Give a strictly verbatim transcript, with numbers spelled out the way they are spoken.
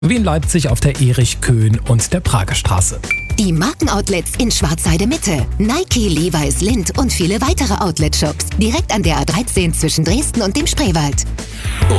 wie in Leipzig auf der Erich Köhn und der Prager Straße. Die Markenoutlets in Schwarzheide Mitte. Nike, Levi's, Lindt und viele weitere Outlet-Shops. Direkt an der A dreizehn zwischen Dresden und dem Spreewald.